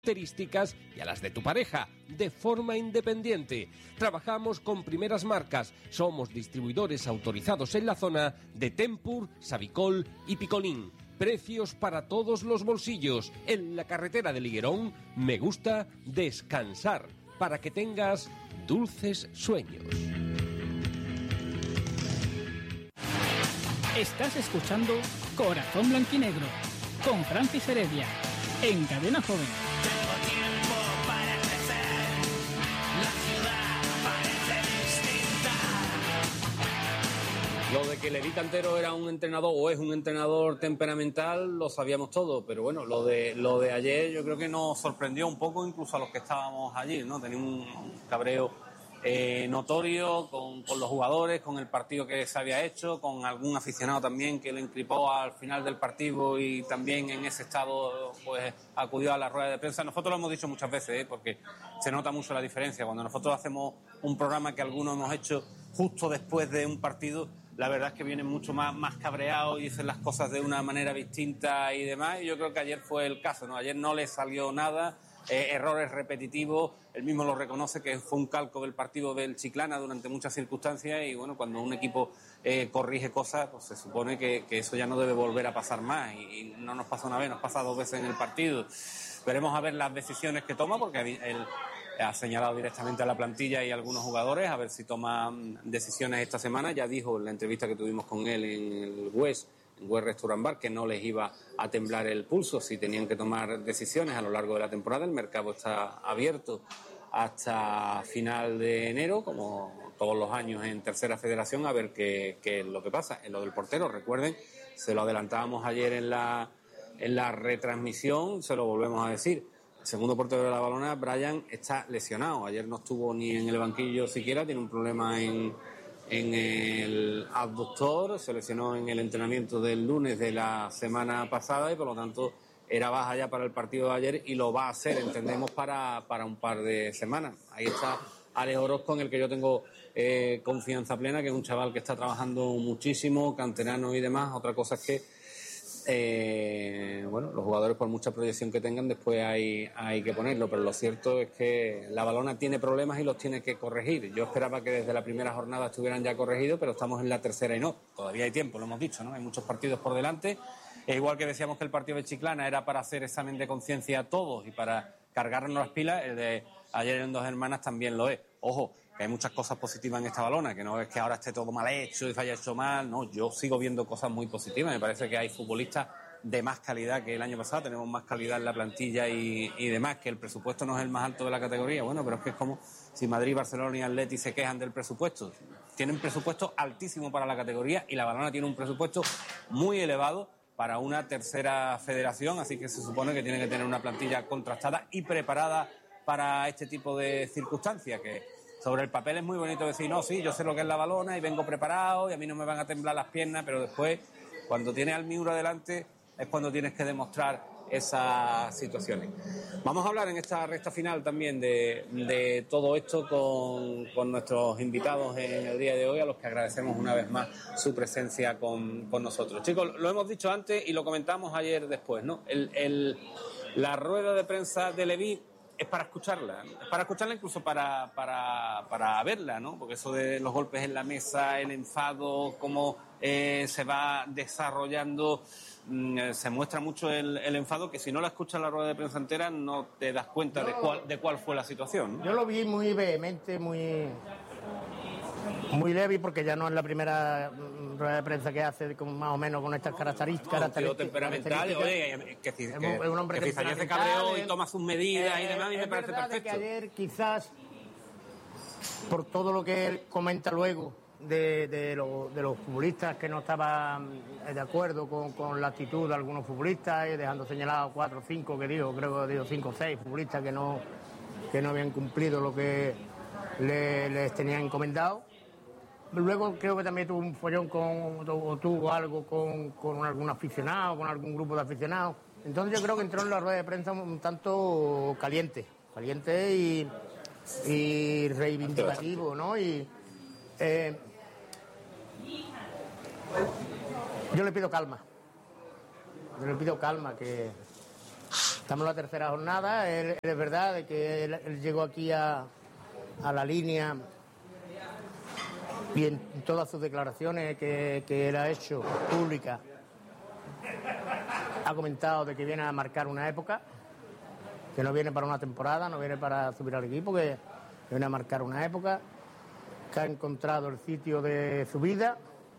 características y a las de tu pareja, de forma independiente. Trabajamos con primeras marcas, somos distribuidores autorizados en la zona de Tempur, Savicol y Picolín. Precios para todos los bolsillos. En la carretera de Liguerón, me gusta descansar, para que tengas dulces sueños. Estás escuchando Corazón Blanquinegro, con Francis Heredia, en Cadena Joven. Lo de que Levi Cantero era un entrenador o es un entrenador temperamental lo sabíamos todos, pero bueno, lo de ayer yo creo que nos sorprendió un poco incluso a los que estábamos allí, ¿no? Tenía un cabreo notorio con los jugadores, con el partido que se había hecho, con algún aficionado también que lo encripó al final del partido y también en ese estado pues acudió a la rueda de prensa. Nosotros lo hemos dicho muchas veces, porque se nota mucho la diferencia. Cuando nosotros hacemos un programa que algunos hemos hecho justo después de un partido, la verdad es que vienen mucho más cabreados y dicen las cosas de una manera distinta y demás, y yo creo que ayer fue el caso, ¿no? Ayer no le salió nada, errores repetitivos, él mismo lo reconoce que fue un calco del partido del Chiclana durante muchas circunstancias, y bueno, cuando un equipo corrige cosas, pues se supone que eso ya no debe volver a pasar más, y no nos pasa una vez, nos pasa 2 veces en el partido. Veremos a ver las decisiones que toma, porque él ha señalado directamente a la plantilla y a algunos jugadores, a ver si toma decisiones esta semana. Ya dijo en la entrevista que tuvimos con él en el West Restaurant Bar, que no les iba a temblar el pulso si tenían que tomar decisiones a lo largo de la temporada. El mercado está abierto hasta final de enero, como todos los años en Tercera Federación, a ver qué es lo que pasa. En lo del portero, recuerden, se lo adelantábamos ayer en la retransmisión, se lo volvemos a decir. El segundo portero de la Balona, Brian, está lesionado. Ayer no estuvo ni en el banquillo siquiera, tiene un problema en el abductor, se lesionó en el entrenamiento del lunes de la semana pasada y por lo tanto era baja ya para el partido de ayer y lo va a hacer, entendemos, para un par de semanas. Ahí está Alex Orozco, con el que yo tengo confianza plena, que es un chaval que está trabajando muchísimo, canterano y demás. Otra cosa es que los jugadores, por mucha proyección que tengan, después hay que ponerlo, pero lo cierto es que la Balona tiene problemas y los tiene que corregir. Yo esperaba que desde la primera jornada estuvieran ya corregidos, pero estamos en la tercera y no, todavía hay tiempo, lo hemos dicho, ¿no? Hay muchos partidos por delante, e igual que decíamos que el partido de Chiclana era para hacer examen de conciencia a todos y para cargarnos las pilas, el de ayer en Dos Hermanas también lo es. Ojo, que hay muchas cosas positivas en esta Balona, que no es que ahora esté todo mal hecho y se haya hecho mal, no, yo sigo viendo cosas muy positivas. Me parece que hay futbolistas de más calidad que el año pasado, tenemos más calidad en la plantilla y demás, que el presupuesto no es el más alto de la categoría. Bueno, pero es que es como si Madrid, Barcelona y Atleti se quejan del presupuesto. Tienen presupuesto altísimo para la categoría y la Balona tiene un presupuesto muy elevado para una tercera federación, así que se supone que tiene que tener una plantilla contrastada y preparada para este tipo de circunstancias, que sobre el papel es muy bonito decir, no, sí, yo sé lo que es la Balona y vengo preparado y a mí no me van a temblar las piernas, pero después, cuando tienes al Miura delante, es cuando tienes que demostrar esas situaciones. Vamos a hablar en esta recta final también de todo esto con nuestros invitados en el día de hoy, a los que agradecemos una vez más su presencia con nosotros. Chicos, lo hemos dicho antes y lo comentamos ayer después, ¿no? La rueda de prensa de Levi es para escucharla incluso para verla, ¿no? Porque eso de los golpes en la mesa, el enfado, cómo se va desarrollando, se muestra mucho el enfado, que si no la escuchas la rueda de prensa entera no te das cuenta de cuál fue la situación, ¿no? Yo lo vi muy vehemente, muy Levi, porque ya no es la primera rueda de prensa que hace más o menos con estas características. Un tío temperamental, oye, que un hombre que se cabreó y toma sus medidas y demás, y me parece perfecto. Que ayer quizás, por todo lo que él comenta luego de los futbolistas que no estaban de acuerdo con la actitud de algunos futbolistas, dejando señalados 4 o 5 creo que dijo 5 o 6 futbolistas que no habían cumplido lo que les tenían encomendado. Luego creo que también tuvo un follón tuvo algo con algún aficionado, con algún grupo de aficionados. Entonces yo creo que entró en la rueda de prensa un tanto caliente y reivindicativo, ¿no? Yo le pido calma, que Estamos en la tercera jornada. Él es verdad de que él llegó aquí a la línea y en todas sus declaraciones que él ha hecho públicas ha comentado de que viene a marcar una época, que no viene para una temporada, no viene para subir al equipo, que viene a marcar una época, que ha encontrado el sitio de su vida.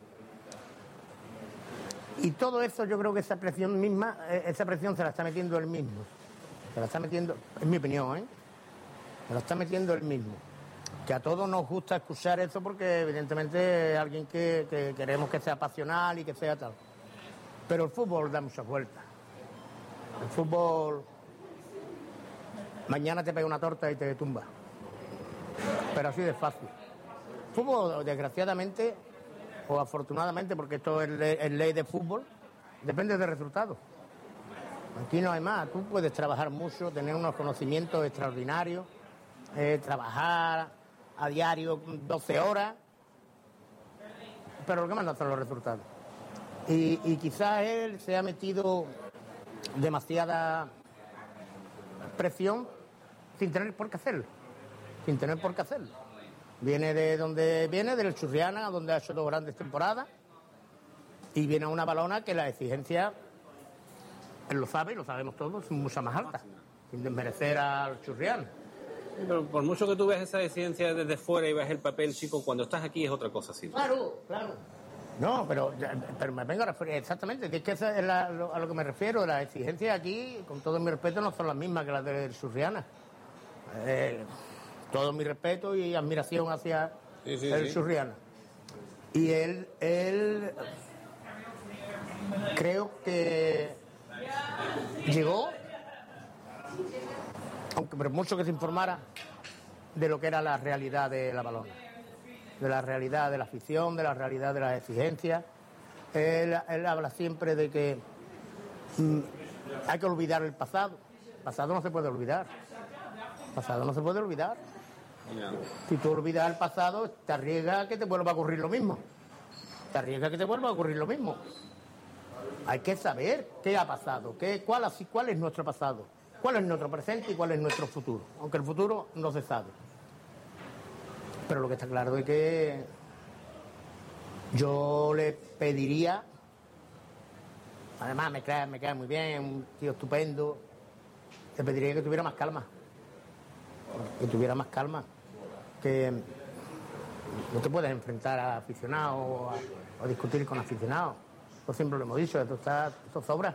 Y todo eso, yo creo que esa presión se la está metiendo él mismo. Se la está metiendo, es mi opinión, se la está metiendo él mismo. Que a todos nos gusta escuchar eso porque evidentemente es alguien que queremos que sea pasional y que sea tal. Pero el fútbol da muchas vueltas. El fútbol mañana te pega una torta y te tumba. Pero así de fácil. El fútbol, desgraciadamente, o afortunadamente, porque esto es ley de fútbol, depende del resultado. Aquí no hay más. Tú puedes trabajar mucho, tener unos conocimientos extraordinarios, trabajar a diario 12 horas, pero lo que mandan son los resultados. Y quizás él se ha metido demasiada presión sin tener por qué hacerlo. Viene de donde viene, del Churriana, donde ha hecho 2 grandes temporadas, y viene a una Balona que la exigencia, él lo sabe y lo sabemos todos, es mucho más alta, sin desmerecer al Churriana. Pero por mucho que tú veas esa exigencia desde fuera y veas el papel, chico, cuando estás aquí es otra cosa, sí. Claro. No, pero me vengo a referir exactamente, que es que eso es a lo que me refiero. Las exigencias aquí, con todo mi respeto, no son las mismas que las del Churriana. Todo mi respeto y admiración hacia el Churriana. Y él creo que llegó, aunque por mucho que se informara de lo que era la realidad de la Balona, de la realidad de la afición, de la realidad de las exigencias. Él habla siempre de que hay que olvidar el pasado. El pasado no se puede olvidar. Si tú olvidas el pasado, te arriesgas a que te vuelva a ocurrir lo mismo. Hay que saber qué ha pasado, cuál es nuestro pasado, cuál es nuestro presente y cuál es nuestro futuro. Aunque el futuro no se sabe. Pero lo que está claro es que yo le pediría, además me cae muy bien, un tío estupendo, le pediría que tuviera más calma. Que no te puedes enfrentar a aficionados o discutir con aficionados. Nosotros siempre lo hemos dicho, esto sobra.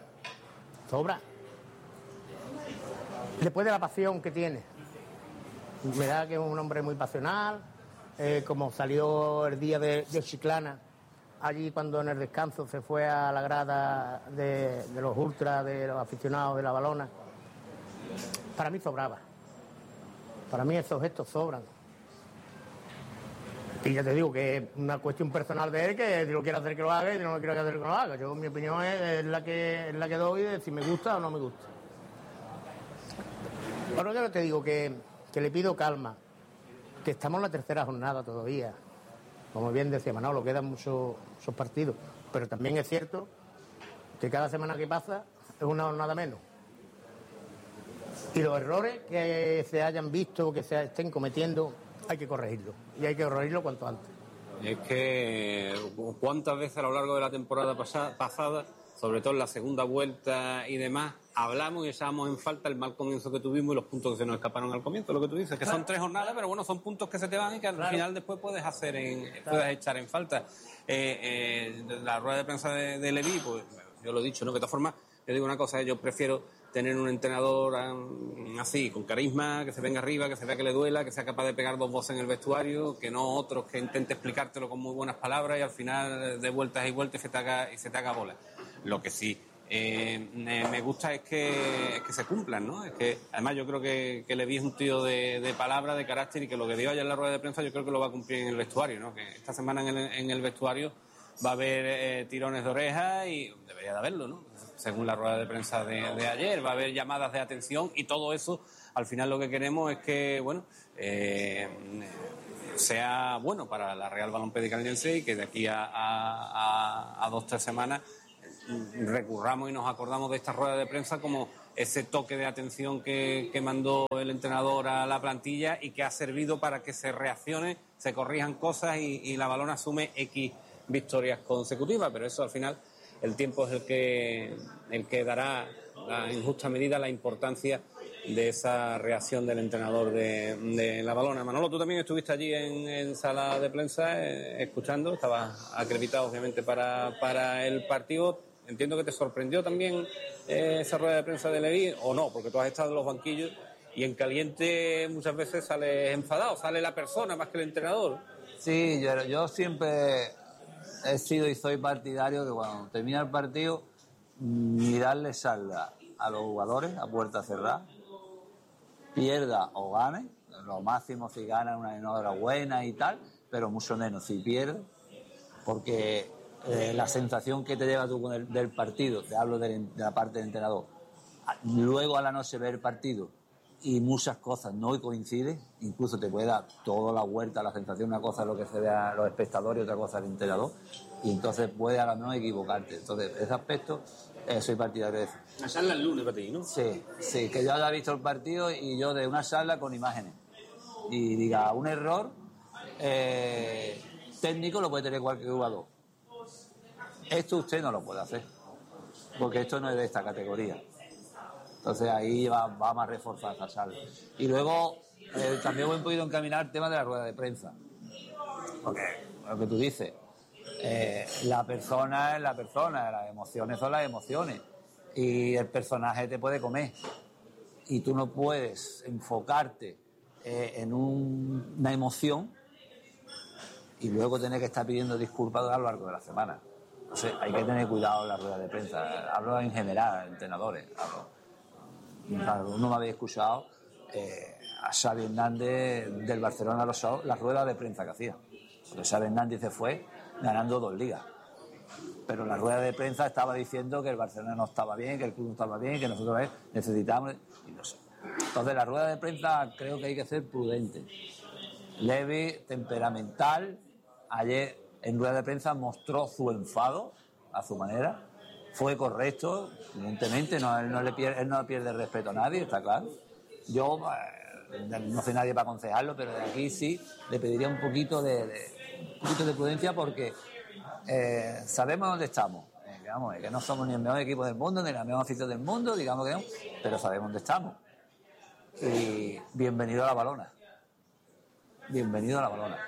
Después de la pasión que tiene, me da que es un hombre muy pasional, como salió el día de Chiclana, allí cuando en el descanso se fue a la grada de los ultras, de los aficionados de la Balona. Para mí sobraba. Para mí esos gestos sobran. Y ya te digo que es una cuestión personal de él, que si lo quiere hacer que lo haga y si no lo quiere hacer que lo haga. Yo, mi opinión es la que doy de si me gusta o no me gusta. Pero yo te digo que le pido calma, que estamos en la tercera jornada todavía. Como bien decía Manolo, quedan muchos partidos. Pero también es cierto que cada semana que pasa es una jornada menos. Y los errores que se hayan visto, que se estén cometiendo, hay que corregirlos. Y hay que corregirlo cuanto antes. Es que cuántas veces a lo largo de la temporada pasada, sobre todo en la segunda vuelta y demás, hablamos y echábamos en falta el mal comienzo que tuvimos y los puntos que se nos escaparon al comienzo, lo que tú dices, que son 3 jornadas, pero bueno, son puntos que se te van y que al final después puedes echar en falta. La rueda de prensa de Leví, pues yo lo he dicho, ¿no? Que de todas formas, yo digo una cosa, yo prefiero tener un entrenador así, con carisma, que se venga arriba, que se vea que le duela, que sea capaz de pegar 2 voces en el vestuario, que no otros que intente explicártelo con muy buenas palabras y al final de vueltas y vueltas y se te haga bola. Lo que sí me gusta es que se cumplan, ¿no? Es que además yo creo que Leví es un tío de palabra, de carácter, y que lo que dio ayer en la rueda de prensa yo creo que lo va a cumplir en el vestuario, ¿no? Que esta semana en el vestuario va a haber tirones de oreja y debería de haberlo, ¿no? Según la rueda de prensa de ayer, va a haber llamadas de atención y todo eso, al final lo que queremos es que, bueno, sea bueno para la Real Balompédica Caldense y que de aquí a 2 o 3 semanas recurramos y nos acordamos de esta rueda de prensa como ese toque de atención que mandó el entrenador a la plantilla y que ha servido para que se reaccione, se corrijan cosas y la Valona asume X victorias consecutivas, pero eso al final el tiempo es el que dará en justa medida la importancia de esa reacción del entrenador de la Valona. Manolo, tú también estuviste allí en sala de prensa escuchando, estabas acreditado obviamente para el partido. Entiendo que te sorprendió también esa rueda de prensa de Leví, o no, porque tú has estado en los banquillos y en caliente muchas veces sales enfadado, sale la persona más que el entrenador. Sí, yo siempre he sido y soy partidario que cuando termina el partido ni darle salda a los jugadores a puerta cerrada, pierda o gane, lo máximo si gana una enhorabuena y tal, pero mucho menos si pierde, porque la sensación que te lleva tú del partido, te hablo de la parte del entrenador, luego a la noche ver el partido y muchas cosas no coinciden, incluso te puede dar toda la vuelta, la sensación, una cosa es lo que se ve a los espectadores y otra cosa el entrenador, y entonces puede a lo mejor equivocarte. Entonces, ese aspecto soy partidario de eso. Una charla el lunes para ti, ¿no? Sí, que yo haya visto el partido y yo de una charla con imágenes y diga, un error técnico lo puede tener cualquier jugador. Esto usted no lo puede hacer, porque esto no es de esta categoría. Entonces ahí vamos a reforzar esa charla. Y luego también hemos podido encaminar el tema de la rueda de prensa. Porque lo que tú dices, la persona es la persona, las emociones son las emociones. Y el personaje te puede comer. Y tú no puedes enfocarte en una emoción y luego tener que estar pidiendo disculpas a lo largo de la semana. Entonces hay que tener cuidado en la rueda de prensa. Hablo en general, entrenadores. Uno me había escuchado a Xavi Hernández del Barcelona las ruedas de prensa que hacía. Porque Xavi Hernández se fue ganando 2 ligas. Pero la rueda de prensa estaba diciendo que el Barcelona no estaba bien, que el club no estaba bien, que nosotros necesitamos... Y no sé. Entonces la rueda de prensa creo que hay que ser prudente. Leví, temperamental. Ayer en rueda de prensa mostró su enfado a su manera. Fue correcto, evidentemente, él no pierde respeto a nadie, está claro. Yo no soy nadie para aconsejarlo, pero de aquí sí le pediría un poquito de prudencia porque sabemos dónde estamos. Que no somos ni el mejor equipo del mundo, ni la mejor afición del mundo, digamos que no, pero sabemos dónde estamos. Y bienvenido a la Valona. Bienvenido a la Valona.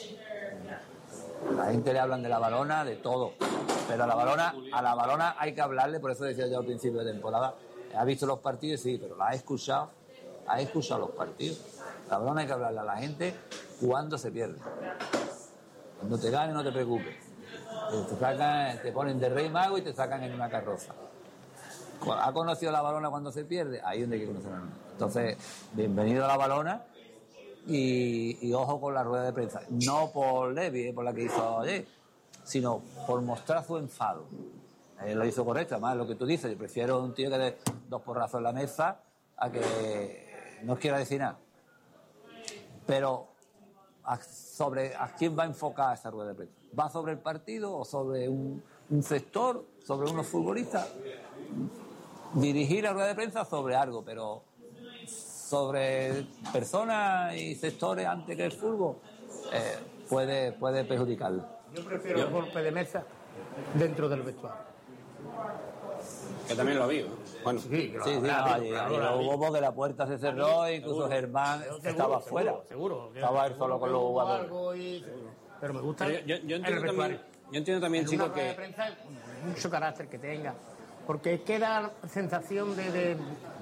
La gente le hablan de la Valona, de todo. Pero a la Valona hay que hablarle, por eso decía yo al principio de temporada, ha visto los partidos, sí, pero la ha escuchado los partidos. La Valona hay que hablarle a la gente cuando se pierde. Cuando te gane no te preocupes. Te ponen de rey mago y te sacan en una carroza. ¿Ha conocido la Valona cuando se pierde? Ahí es donde hay que conocerla. Entonces, bienvenido a la Valona y ojo con la rueda de prensa. No por Leví, por la que hizo ayer, sino por mostrar su enfado. Él lo hizo correcto, además lo que tú dices, yo prefiero un tío que dé 2 porrazos en la mesa a que no quiera decir nada. Pero ¿a quién va a enfocar esa rueda de prensa? ¿Va sobre el partido o sobre un sector, sobre unos futbolistas? Dirigir la rueda de prensa sobre algo, pero sobre personas y sectores antes que el fútbol puede perjudicarlo. Yo prefiero el golpe de mesa dentro del vestuario. Que también lo ha habido. Bueno, sí, hubo porque la puerta se cerró y incluso Germán estaba afuera. Seguro. Estaba él solo con los jugadores. Pero me gusta yo entiendo también, es chicos, una rueda de prensa, mucho carácter que tenga. Porque queda sensación de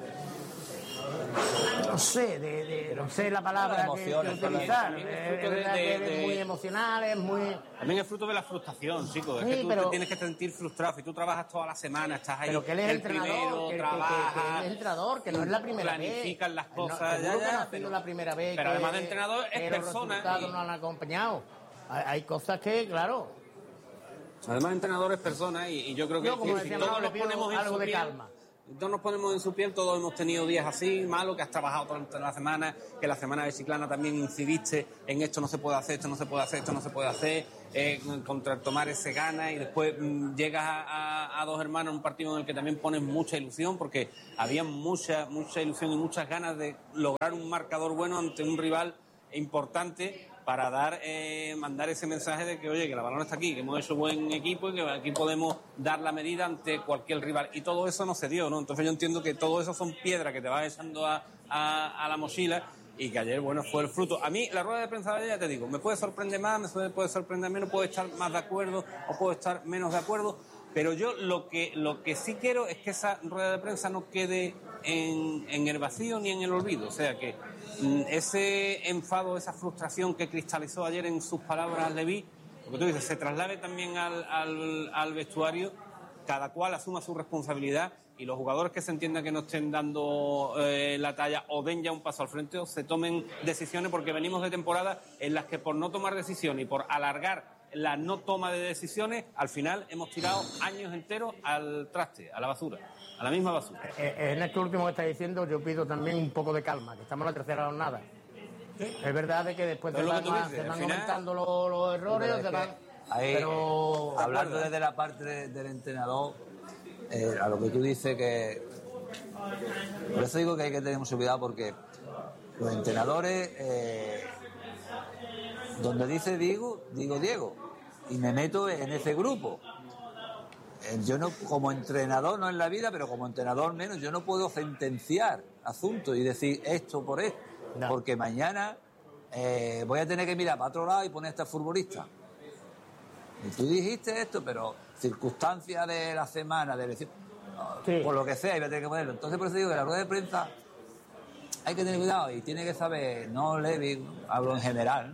no sé la palabra que utilizar. Es verdad que es muy emocional, es muy... También es fruto de la frustración, chicos. Sí, es que tú pero... te tienes que sentir frustrado. Si tú trabajas toda la semana, estás ahí. Pero que él es el entrenador, primero, que trabajas, es entrenador, que no es la primera vez. Planifican las cosas. No ha sido la primera vez. Pero además de entrenador, es persona. Los resultados no han acompañado. Hay cosas que, claro... Además de entrenador es persona y yo creo que como si decía todos Manolo, nos ponemos en algo su de piel, calma. Todos nos ponemos en su piel, todos hemos tenido días así, malos, que has trabajado durante la semana, que la semana de Chiclana también incidiste en esto no se puede hacer, esto no se puede hacer, esto no se puede hacer, contra el Tomares se gana y después llegas a Dos Hermanos, un partido en el que también pones mucha ilusión, porque había mucha ilusión y muchas ganas de lograr un marcador bueno ante un rival importante para mandar ese mensaje de que, oye, que la Balona está aquí, que hemos hecho buen equipo y que aquí podemos dar la medida ante cualquier rival. Y todo eso no se dio, ¿no? Entonces yo entiendo que todo eso son piedras que te vas echando a la mochila y que ayer, bueno, fue el fruto. A mí, la rueda de prensa de ayer, ya te digo, me puede sorprender más, me puede sorprender menos, puedo estar más de acuerdo o puedo estar menos de acuerdo, pero yo lo que sí quiero es que esa rueda de prensa no quede en el vacío ni en el olvido. O sea, que ese enfado, esa frustración que cristalizó ayer en sus palabras Leví, lo que tú dices, se traslade también al vestuario, cada cual asuma su responsabilidad y los jugadores que se entiendan que no estén dando la talla o den ya un paso al frente o se tomen decisiones, porque venimos de temporadas en las que por no tomar decisiones y por alargar la no toma de decisiones, al final hemos tirado años enteros al traste, a la basura, a la misma basura. En esto último que está diciendo, yo pido también un poco de calma, que estamos en la tercera jornada. ¿Sí? Es verdad de que después se van aumentando los errores, pero hablando desde la parte del entrenador, a lo que tú dices que... Por eso digo que hay que tener mucho cuidado, porque los entrenadores... donde dice digo Diego, y me meto en ese grupo. Yo no, como entrenador, no en la vida, pero como entrenador menos, yo no puedo sentenciar asuntos y decir esto por esto, no. Porque mañana voy a tener que mirar para otro lado y poner a este futbolista. Y tú dijiste esto, pero circunstancias de la semana, sí, por lo que sea, y voy a tener que ponerlo. Entonces, por eso digo que la rueda de prensa hay que tener cuidado y tiene que saber, no Levi, hablo en general,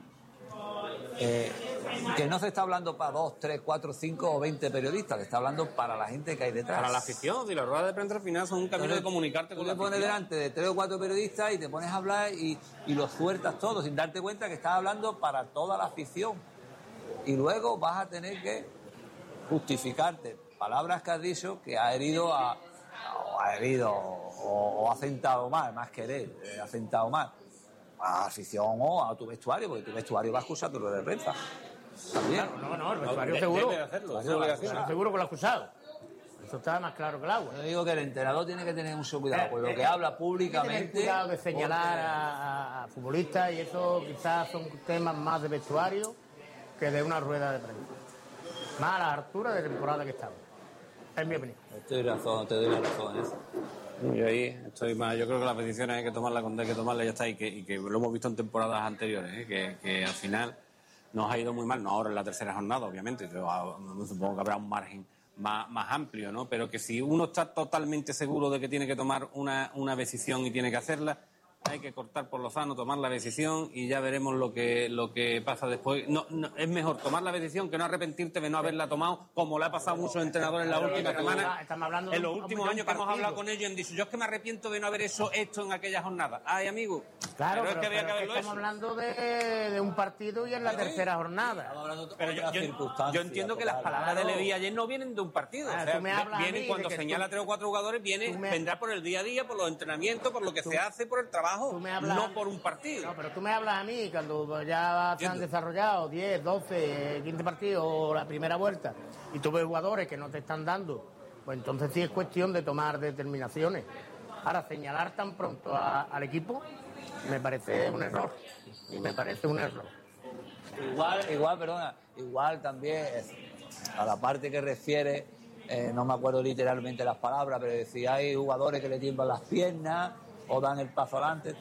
que no se está hablando para 2, 3, 4, 5 o 20 periodistas, se está hablando para la gente que hay detrás. Para la afición, y las ruedas de prensa al final son un camino de comunicarte con la afición. Tú te pones delante de 3 o 4 periodistas y te pones a hablar y los sueltas todos sin darte cuenta que estás hablando para toda la afición. Y luego vas a tener que justificarte palabras que has dicho que ha herido o ha sentado mal, más querer, ha sentado mal a la afición o a tu vestuario, porque tu vestuario va a escuchar tu rueda de prensa. También. Claro, no, el vestuario seguro. Debe hacerlo, seguro que lo ha acusado. Eso está más claro que el agua. Yo digo que el entrenador tiene que tener mucho cuidado con lo que habla públicamente. Tiene que tener cuidado de señalar a futbolistas, y eso quizás son temas más de vestuario que de una rueda de prensa. Más a la altura de temporada que estamos. Es mi opinión. Te doy la razón en eso. Yo ahí estoy más. Yo creo que las decisiones hay que tomarlas cuando hay que tomarlas, ya está, y que lo hemos visto en temporadas anteriores, que al final nos ha ido muy mal, no ahora en la tercera jornada, obviamente, yo supongo que habrá un margen más amplio, ¿no? Pero que si uno está totalmente seguro de que tiene que tomar una decisión y tiene que hacerla, hay que cortar por lo sano, tomar la decisión y ya veremos lo que pasa después. No, es mejor tomar la decisión que no arrepentirte de no haberla tomado, como le ha pasado a muchos entrenadores en la última semana. En los últimos años que hemos hablado con ellos, han dicho, yo es que me arrepiento de no haber hecho esto en aquella jornada. Ay, amigo, claro, pero es que había que haberlo hecho. Estamos hablando de un partido y en la tercera jornada. Pero yo entiendo que las palabras de Leví ayer no vienen de un partido. O sea, vienen cuando señala 3 o 4 jugadores, vendrá por el día a día, por los entrenamientos, por lo que se hace, por el trabajo. No por un partido. No, pero tú me hablas a mí cuando ya se han desarrollado 10, 12, 15 partidos o la primera vuelta y tú ves jugadores que no te están dando, pues entonces sí es cuestión de tomar determinaciones. Ahora, señalar tan pronto al equipo me parece un error. Igual también a la parte que refiere, no me acuerdo literalmente las palabras, pero decía hay jugadores que le tiemblan las piernas o dan el paso adelante.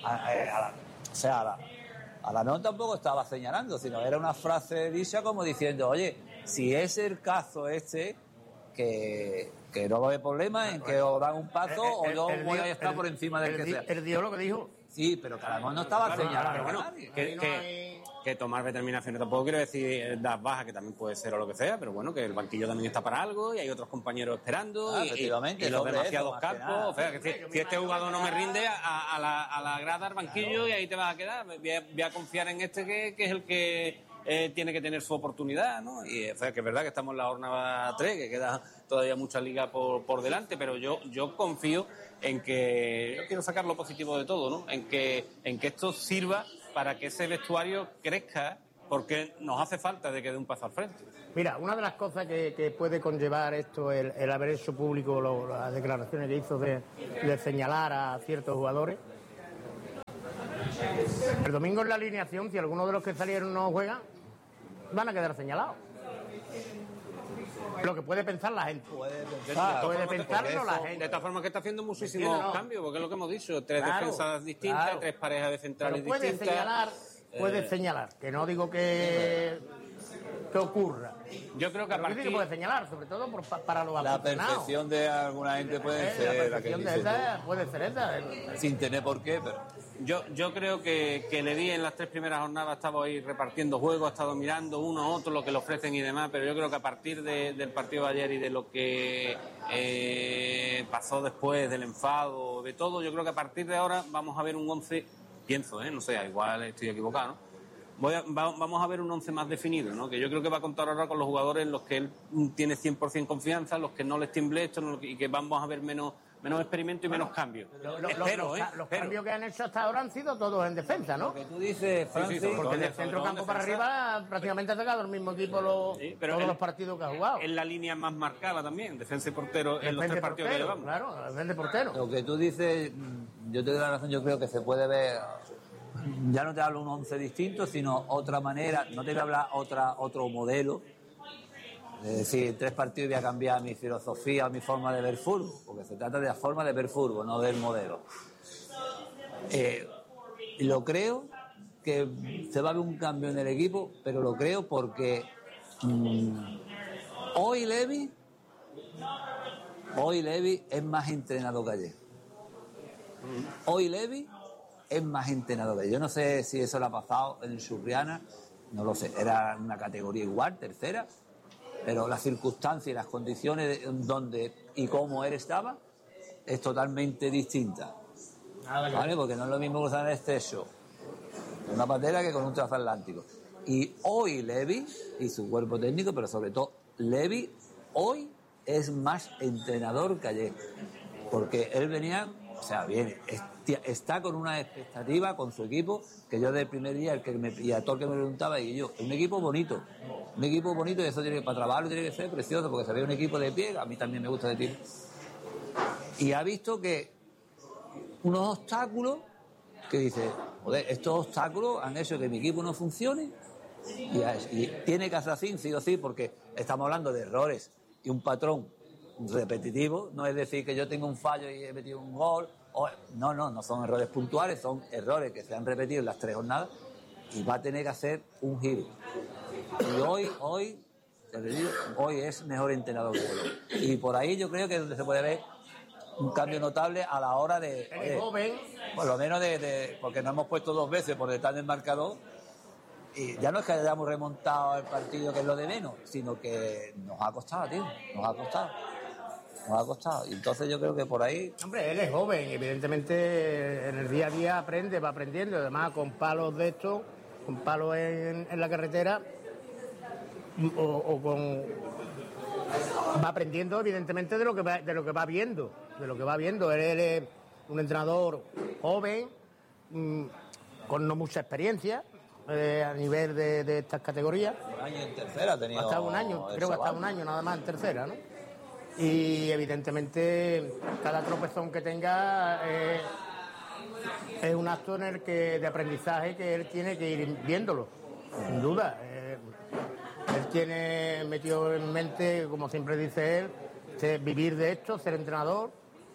A la no tampoco estaba señalando, sino era una frase dicha como diciendo, oye, si es el caso que no va a haber problema en que os dan un paso o yo voy a estar por encima del que sea. El dio lo que dijo. Sí, pero Calamón no estaba señalando. Bueno, que tomar determinaciones tampoco quiero decir das bajas, que también puede ser o lo que sea, pero bueno, que el banquillo también está para algo y hay otros compañeros esperando y los demasiados campos. O sea, que si este jugador no me rinde, a la grada, al banquillo, y ahí te vas a quedar. Voy a confiar en este que es el que tiene que tener su oportunidad, ¿no? Y o sea, que es verdad que estamos en la jornada 3, que queda todavía mucha liga por delante, pero yo confío en que, yo quiero sacar lo positivo de todo, ¿no? En que esto sirva para que ese vestuario crezca, porque nos hace falta de que dé un paso al frente. Mira, una de las cosas que puede conllevar esto, el haber hecho público las declaraciones que hizo de señalar a ciertos jugadores. El domingo en la alineación, si alguno de los que salieron no juega, van a quedar señalados. Lo que puede pensar la gente. Puede pensarlo la gente. De esta forma que está haciendo muchísimos cambios, porque es lo que hemos dicho, 3 defensas distintas, 3 parejas de centrales distintas. Puede señalar, que no digo que ocurra. Yo creo que a partir... que puede señalar, sobre todo para los aficionados. La percepción de alguna gente puede ser la que dice puede ser esa. Sin tener por qué, pero... Yo creo que Leví en las 3 primeras jornadas ha estado ahí repartiendo juegos, ha estado mirando uno a otro lo que le ofrecen y demás, pero yo creo que a partir del partido de ayer y de lo que pasó después, del enfado, de todo, yo creo que a partir de ahora vamos a ver un 11, pienso, no sé, igual estoy equivocado, ¿no? Vamos a ver un 11 más definido, ¿no? Que yo creo que va a contar ahora con los jugadores en los que él tiene 100% confianza, los que no les tiemble esto y que vamos a ver menos experimento y menos cambios. Los cambios que han hecho hasta ahora han sido todos en defensa, ¿no? Lo que tú dices, Francis, porque del centro campo para arriba prácticamente ha sacado el mismo equipo todos los partidos que ha jugado. Es la línea más marcada también, defensa y portero en los 3 partidos que llevamos. Claro, defensa y portero. Lo que tú dices, yo te doy la razón, yo creo que se puede ver... Ya no te hablo un 11 distinto, sino otra manera, no te voy a hablar otro modelo. Es decir, en 3 partidos voy a cambiar mi filosofía, mi forma de ver fútbol, porque se trata de la forma de ver fútbol, no del modelo. Lo creo que se va a ver un cambio en el equipo, pero lo creo porque hoy Levi es más entrenado que ayer. Hoy Levi es más entrenado que ayer. Yo no sé si eso le ha pasado en el Churriana, no lo sé, era una categoría igual, tercera, pero las circunstancias y las condiciones donde y cómo él estaba es totalmente distinta. ¿Vale? Porque no es lo mismo cruzar en exceso una patera que con un transatlántico. Y hoy Levi y su cuerpo técnico, pero sobre todo Levi, hoy es más entrenador que ayer. Porque él venía, o sea, bien, está con una expectativa con su equipo, que yo del primer día, y a todo el que me preguntaba, y yo, un equipo bonito y eso tiene que, para trabajarlo tiene que ser precioso, porque se ve un equipo de pie, a mí también me gusta de tiro. Y ha visto que unos obstáculos que dice, joder, estos obstáculos han hecho que mi equipo no funcione y tiene que hacer así, sí o sí, porque estamos hablando de errores y un patrón repetitivo, no es decir que yo tengo un fallo y he metido un gol, no son errores puntuales, son errores que se han repetido en las 3 jornadas y va a tener que hacer un giro. Y hoy es mejor entrenador que él. Y por ahí yo creo que es donde se puede ver un cambio notable a la hora de... joven. Por lo menos porque nos hemos puesto 2 veces por detrás del marcador y ya no es que hayamos remontado el partido, que es lo de menos, sino que nos ha costado, tío, nos ha costado. Y entonces yo creo que por ahí... Hombre, él es joven, evidentemente en el día a día va aprendiendo, además con palos de estos, con palos en la carretera va aprendiendo evidentemente de lo que va viendo. Él es un entrenador joven, con no mucha experiencia a nivel de estas categorías. Un año en tercera ha tenido... Hasta un año, creo que hasta un año nada más en tercera, ¿no? Y evidentemente cada tropezón que tenga es un acto de aprendizaje que él tiene que ir viéndolo, sin duda. Él tiene metido en mente, como siempre dice él, vivir de esto, ser entrenador,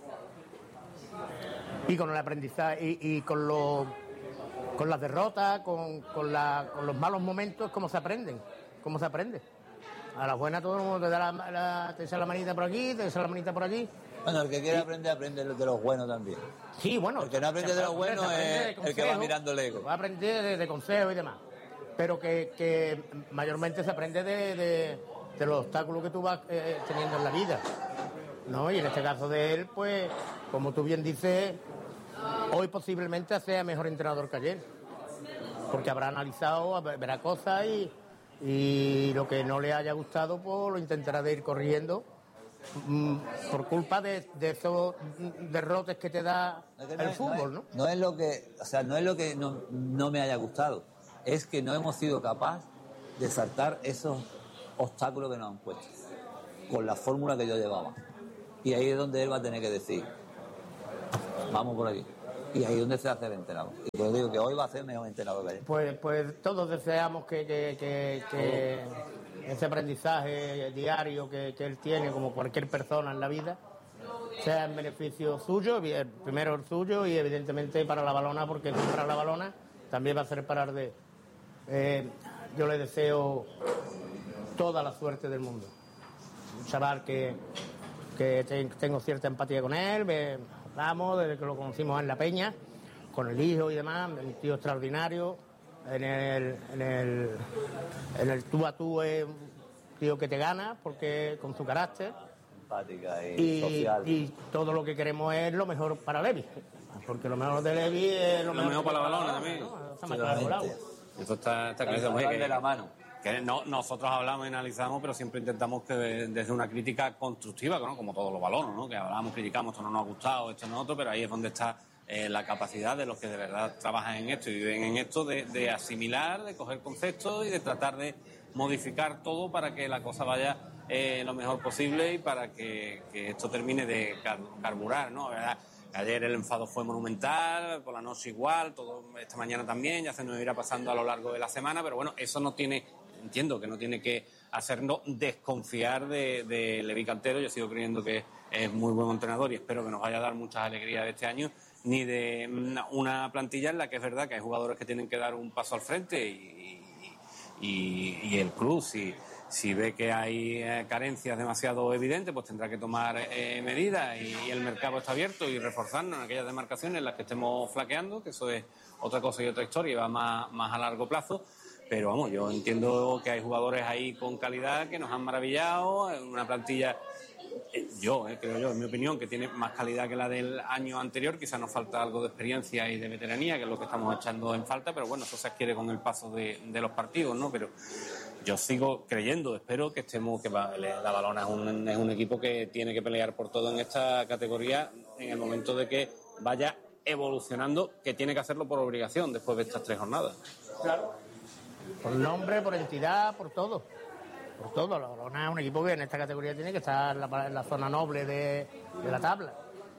y con el aprendizaje y con las derrotas, con los malos momentos, cómo se aprende. A la buena todo el mundo te da te echa la manita por aquí, te echa la manita por allí. Bueno, el que quiere aprender, aprende de los buenos también. Sí, bueno. El que no aprende de los buenos es el que va mirando el ego. Va a aprender de consejos y demás. Pero que mayormente se aprende de los obstáculos que tú vas teniendo en la vida, ¿no? Y en este caso de él, pues, como tú bien dices, hoy posiblemente sea mejor entrenador que ayer. Porque habrá analizado, verá cosas y lo que no le haya gustado pues lo intentará de ir corrigiendo por culpa de esos derrotes que te da el fútbol, ¿no? No es lo que, o sea, no es lo que no me haya gustado, es que no hemos sido capaces de saltar esos obstáculos que nos han puesto con la fórmula que yo llevaba. Y ahí es donde él va a tener que decir, vamos por aquí. Y ahí es donde se hace el entrenador. Y pues digo que hoy va a ser mejor entrenador que ayer. Pues todos deseamos que ese aprendizaje diario que él tiene, como cualquier persona en la vida, sea en beneficio suyo, primero el suyo y evidentemente para la Valona, porque para la Valona también va a ser para de. Yo le deseo toda la suerte del mundo. Un chaval que tengo cierta empatía con él, hablamos desde que lo conocimos en La Peña, con el hijo y demás, un tío extraordinario. En el tú a tú es un tío que te gana porque con su carácter. Empática y social. Y todo lo que queremos es lo mejor para Levi, porque lo mejor de Levi es lo mejor para la Balona también. ¿no? Está más claro el agua. Eso está claro. De la mano. Que nosotros hablamos y analizamos, pero siempre intentamos que desde una crítica constructiva, ¿no? Como todos los balones, ¿no? Que hablamos, criticamos, esto no nos ha gustado, esto no otro, pero ahí es donde está la capacidad de los que de verdad trabajan en esto y viven en esto de asimilar, de coger conceptos y de tratar de modificar todo para que la cosa vaya lo mejor posible y para que esto termine de carburar, ¿no? ¿Verdad? Ayer el enfado fue monumental, por la noche igual, todo esta mañana también, ya se nos irá pasando a lo largo de la semana, pero bueno, eso no tiene, entiendo que no tiene que hacernos desconfiar de Levi Cantero. Yo sigo creyendo que es muy buen entrenador y espero que nos vaya a dar muchas alegrías de este año, ni de una plantilla en la que es verdad que hay jugadores que tienen que dar un paso al frente y el club, si ve que hay carencias demasiado evidentes, pues tendrá que tomar medidas y el mercado está abierto y reforzarnos en aquellas demarcaciones en las que estemos flaqueando, que eso es otra cosa y otra historia y va más a largo plazo. Pero vamos, yo entiendo que hay jugadores ahí con calidad que nos han maravillado, una plantilla, creo yo, en mi opinión, que tiene más calidad que la del año anterior. Quizás nos falta algo de experiencia y de veteranía, que es lo que estamos echando en falta, pero bueno, eso se adquiere con el paso de los partidos, ¿no? Pero yo sigo creyendo, espero que la Valona es un equipo que tiene que pelear por todo en esta categoría en el momento de que vaya evolucionando, que tiene que hacerlo por obligación después de estas 3 jornadas. Claro. Por nombre, por entidad, por todo. Por todo. La Valona es un equipo que en esta categoría tiene que estar en la zona noble de la tabla.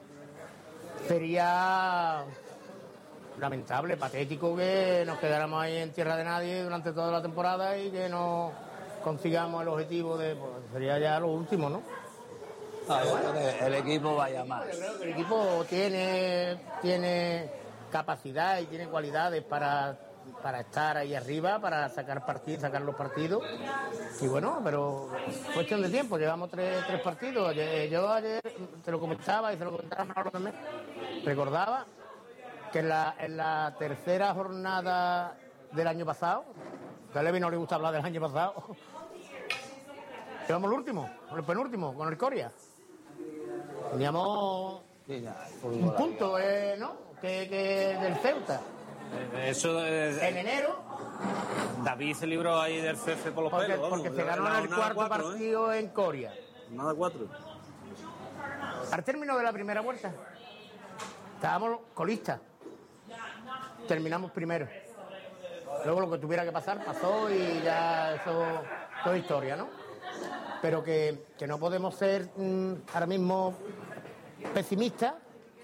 Sería lamentable, patético que nos quedáramos ahí en tierra de nadie durante toda la temporada y que no consigamos el objetivo sería ya lo último, ¿no? El equipo vaya más. Yo creo que el equipo tiene capacidad y tiene cualidades para estar ahí arriba, para sacar los partidos. Y bueno, pero cuestión de tiempo, llevamos tres partidos. Yo ayer te lo comentaba y se lo comentaba ahora también. Recordaba que en la tercera jornada del año pasado, que a Levi no le gusta hablar del año pasado, llevamos el penúltimo, con el Coria. Teníamos un punto, ¿no? Que del Ceuta. Eso en enero. David se libró ahí del CF por los pelos. Porque se ganó en el cuarto partido en Coria. Nada 4. Al término de la primera vuelta, estábamos colistas. Terminamos primero. Luego lo que tuviera que pasar pasó y ya eso es historia, ¿no? Pero que no podemos ser ahora mismo pesimistas,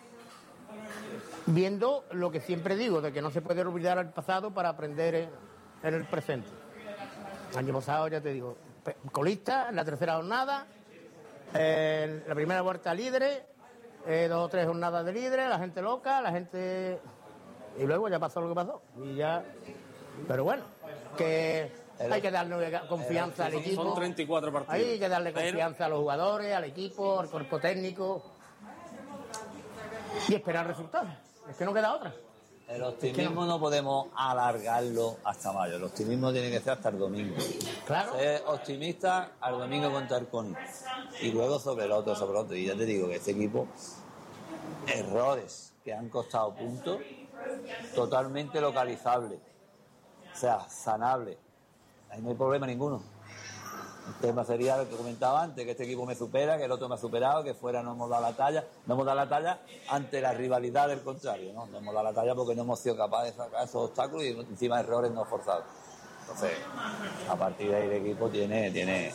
viendo lo que siempre digo, de que no se puede olvidar el pasado para aprender en el presente. El año pasado, ya te digo, colista en la tercera jornada, en la primera vuelta líderes, 2 o 3 jornadas de líderes, la gente loca, y luego ya pasó lo que pasó. Y ya. Pero bueno, que hay que darle confianza al equipo. Son 34 partidos. Hay que darle confianza a los jugadores, al equipo, al cuerpo técnico y esperar resultados. Es que no queda otra. El optimismo no podemos alargarlo hasta mayo. El optimismo tiene que ser hasta el domingo. Claro. Ser optimista al domingo contra el CONI. Y luego sobre el otro. Y ya te digo que este equipo, errores que han costado puntos, totalmente localizables. O sea, sanables. ahí no hay problema ninguno. El tema sería lo que comentaba antes, que este equipo me supera, que el otro me ha superado, que fuera no hemos dado la talla. No hemos dado la talla ante la rivalidad del contrario, ¿no? No hemos dado la talla porque no hemos sido capaces de sacar esos obstáculos y encima errores no forzados. Entonces, a partir de ahí el equipo tiene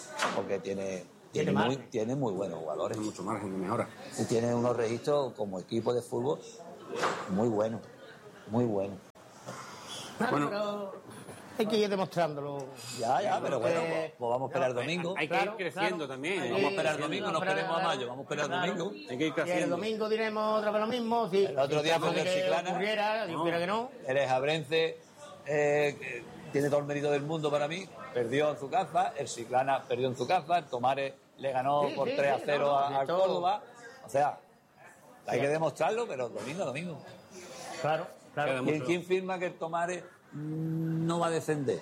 muy buenos jugadores. Tiene mucho margen de mejora. Y tiene unos registros como equipo de fútbol muy buenos, muy buenos. Bueno, pero hay que ir demostrándolo. Ya, pero bueno, pues vamos a esperar el domingo. Hay que ir creciendo también. Vamos a esperar el domingo, no esperemos a mayo, vamos a esperar el domingo. Hay que ir Y el creciendo. domingo diremos otra vez lo mismo. Sí, El otro día fue el Chiclana. Ocurriera, Dios quiera que no. Eres Abrense, que tiene todo el mérito del mundo para mí, perdió en su casa, el Chiclana perdió en su casa, el Tomares le ganó por 3-0 al Córdoba. O sea, hay que demostrarlo, pero domingo. Claro. ¿Quién firma que el Tomares no va a descender?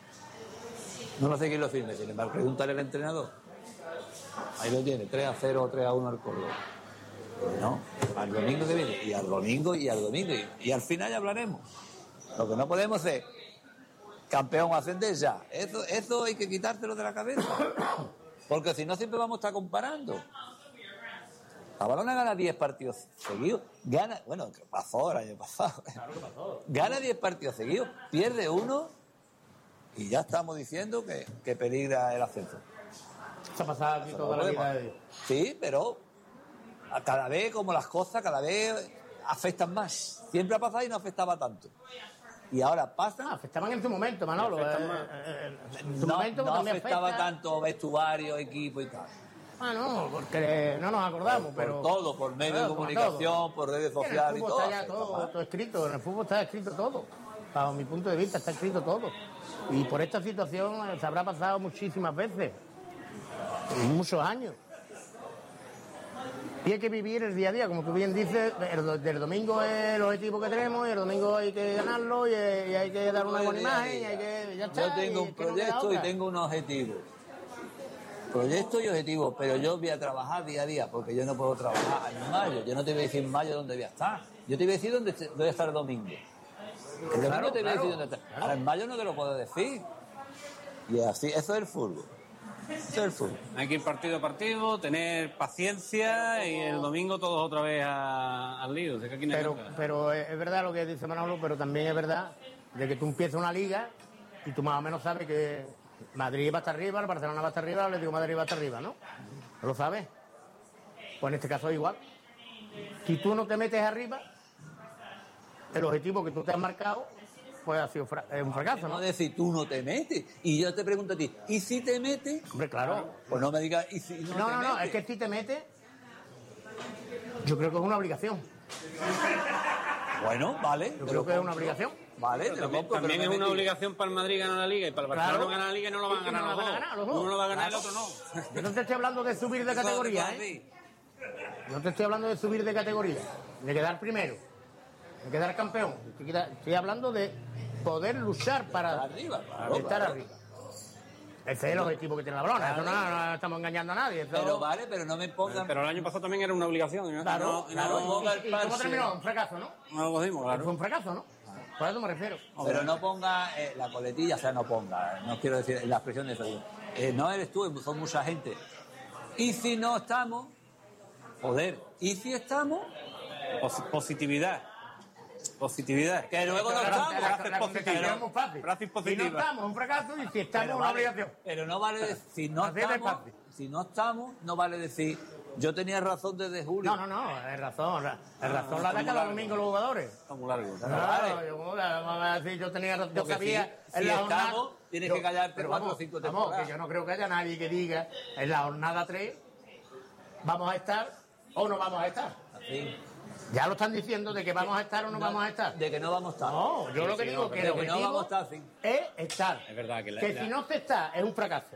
No sé quién lo firme, sin embargo, pregúntale al entrenador. Ahí lo tiene, 3-0 o 3-1 al Córdoba. No, al domingo que viene, y al domingo, y al final ya hablaremos. Lo que no podemos es campeón ascender ya. Eso hay que quitárselo de la cabeza. Porque si no siempre vamos a estar comparando. La Balona gana 10 partidos seguidos. ¿Qué pasó el año pasado? Claro que pasó. Gana 10 partidos seguidos, pierde uno y ya estamos diciendo que peligra el ascenso. Se ha pasado aquí toda la vida de Dios. Sí, pero cada vez como las cosas, cada vez afectan más. Siempre ha pasado y no afectaba tanto. Y ahora pasa. Afectaban en su momento, Manolo. En su No momento también afectaba afecta. tanto vestuario, equipo y tal. Ah, no, porque no nos acordamos, pero... Por todo, por medios de como comunicación, todo. por redes En el sociales y fútbol todo. está ya todo escrito, en el fútbol está escrito todo. Bajo mi punto de vista está escrito todo. Y por esta situación se habrá pasado muchísimas veces. Muchos años. Y hay que vivir el día a día, como tú bien dices, el domingo es el objetivo que tenemos, y el domingo hay que ganarlo, y hay que dar una buena imagen, y hay que... Ya está, Yo tengo un proyecto y tengo un objetivo. Proyecto y objetivo, pero yo voy a trabajar día a día, porque yo no puedo trabajar en mayo. Yo no te voy a decir en mayo dónde voy a estar. Yo te voy a decir dónde voy a estar el domingo. El domingo te voy a decir dónde estar. Ahora en mayo no te lo puedo decir. Y así, eso es el fútbol. Eso es el fútbol. Hay que ir partido a partido, tener paciencia y el domingo todos otra vez al lío. O sea, que aquí no hay nada. Pero es verdad lo que dice Manolo, pero también es verdad de que tú empiezas una liga y tú más o menos sabes que Madrid va a estar arriba, el Barcelona va a estar arriba, el Atlético de Madrid va a estar arriba, ¿no? ¿No lo sabes? Pues en este caso es igual. Si tú no te metes arriba, el objetivo que tú te has marcado, pues ha sido un fracaso, ¿no? No decir, tú no te metes. Y yo te pregunto a ti, ¿y si te metes? Hombre, claro. Pues no me digas, ¿y si no te metes? No, es que si te metes, yo creo que es una obligación. Bueno, vale. Yo creo que es una obligación. Vale, te lo compro. También pero es me una metí. obligación para el Madrid ganar la Liga y para el Barcelona Claro. ganar la Liga y no lo van a Y que ganar no los lo van a dos. ganar los dos. Uno lo va a ganar, Claro. el otro no. Yo no te estoy hablando de subir de categoría, ¿eh? No te estoy hablando de subir de categoría, de quedar primero, de quedar campeón. Estoy hablando de poder luchar para Arriba, claro, estar claro. arriba. Ese es el objetivo que tiene la Balona. Eso no estamos engañando a nadie. Eso... Pero vale, pero no me pongan... Pero el año pasado también era una obligación. ¿No? Claro, Y claro. no, ¿Y cómo terminó? Un fracaso, ¿no? no lo cogimos, Fue claro. un fracaso, ¿no? Por eso me refiero. Pero no ponga la coletilla, o sea, no ponga, no quiero decir la expresión de eso. No eres tú, son mucha gente. Y si no estamos, joder, y si estamos, Positividad. Positividad. que luego no estamos. Frases La competición positivas. es muy fácil. Frases Si positivas. no estamos, un fracaso, y si estamos, Pero una vale, obligación. pero no vale decir, si no estamos, no vale decir, yo tenía razón desde julio. No, es razón. Es razón la de cada domingo los jugadores. Está muy largo. Claro, vamos a decir, yo tenía, yo Porque sabía si en la jornada. estamos, tienes que callarte pero 4 o vamos, 5 vamos, temporadas. que yo no creo que haya nadie que diga en la jornada 3 vamos a estar o no vamos a estar. Así, Ya lo están diciendo de que vamos a estar o no vamos a estar. de que no vamos a estar. No, yo lo que digo es que el de que no objetivo vamos a estar, sí. es estar. Es verdad que si no se está, es un fracaso.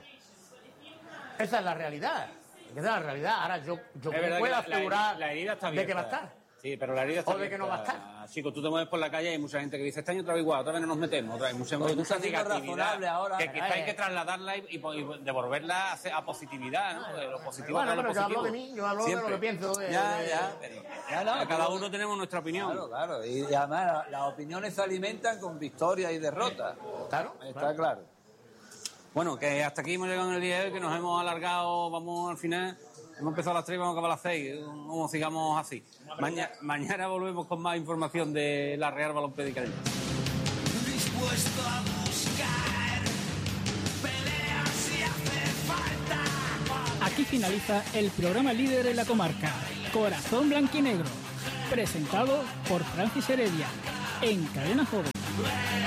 Esa es la realidad. Esa es la realidad. Ahora, yo Es verdad no puedo que asegurar la herida está de que va a abierta. estar. Sí, pero la herida está O de que no va a abierta. Chicos, tú te mueves por la calle y hay mucha gente que dice, este año otra vez igual, otra vez no nos metemos, otra vez mucha Porque tú mucha estás siendo negatividad, razonable ahora. que quizá hay que trasladarla y devolverla a positividad, ¿no? De lo positivo Bueno, a lo pero yo positivo. hablo de mí, yo hablo de lo que pienso. Ya, pero... ya no, Cada uno tenemos nuestra opinión. Claro. Y además las opiniones se alimentan con victorias y derrotas. Claro. Está claro. Bueno, que hasta aquí hemos llegado en el día de hoy, que nos hemos alargado, vamos al final, hemos empezado a las 3 y vamos a acabar a las 6, como sigamos así. Mañana volvemos con más información de la Real Balompédica de Elche. Dispuesto a buscar peleas si hace falta. Aquí finaliza el programa líder en la comarca, Corazón Blanquinegro, presentado por Francis Heredia, en Cadena Joven.